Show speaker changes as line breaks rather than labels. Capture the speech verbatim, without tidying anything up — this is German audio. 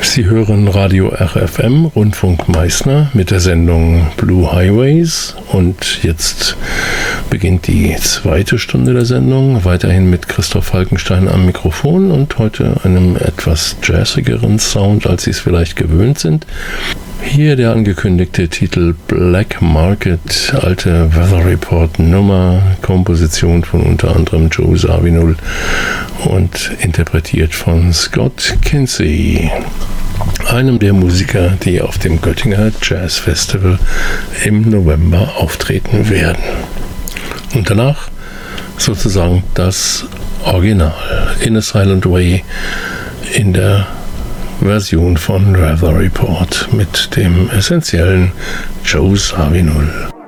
Sie hören Radio R F M, Rundfunk Meißner, mit der Sendung Blue Highways. Und jetzt beginnt die zweite Stunde der Sendung, weiterhin mit Christoph Falkenstein am Mikrofon und heute einem etwas jazzigeren Sound, als Sie es vielleicht gewöhnt sind. Hier der angekündigte Titel Black Market, alte Weather Report Nummer, Komposition von unter anderem Joe Zawinul und interpretiert von Scott Kinsey, einem der Musiker, die auf dem Göttinger Jazz Festival im November auftreten werden. Und danach sozusagen das Original In a Silent Way in der Version von Weather Report mit dem essentiellen Joe Zawinul.